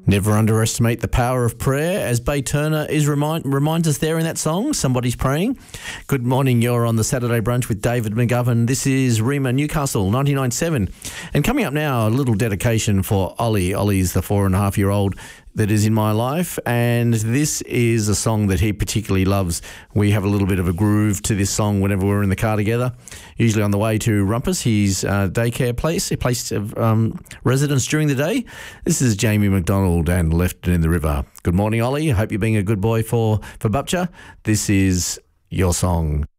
Never underestimate the power of prayer, as Bay Turner reminds us there in that song, Somebody's Praying. Good morning, you're on the Saturday Brunch with David McGovern. This is Rima Newcastle, 99.7. And coming up now, a little dedication for Ollie. Ollie's the 4.5-year-old that is in my life, and this is a song that he particularly loves. We have a little bit of a groove to this song whenever we're in the car together, usually on the way to Rumpus, his daycare place, a place of residence during the day. This is Jamie McDonald and Left It in the River. Good morning, Ollie. I hope you're being a good boy for Bupcha. This is your song.